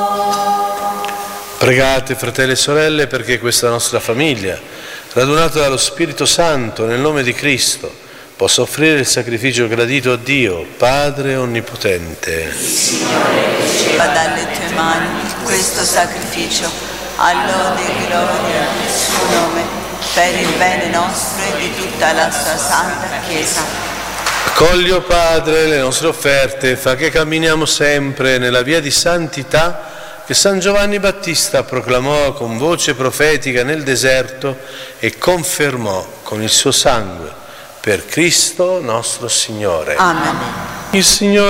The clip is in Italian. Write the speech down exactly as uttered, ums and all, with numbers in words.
Pregate, fratelli e sorelle, perché questa nostra famiglia, radunata dallo Spirito Santo nel nome di Cristo, possa offrire il sacrificio gradito a Dio, Padre Onnipotente. Signore, riceva dalle tue mani questo sacrificio, all'ode e gloria del suo nome, per il bene nostro e di tutta la sua santa Chiesa. Accogli, o Padre, le nostre offerte, fa che camminiamo sempre nella via di santità che San Giovanni Battista proclamò con voce profetica nel deserto e confermò con il suo sangue, per Cristo nostro Signore. Amen. Il Signore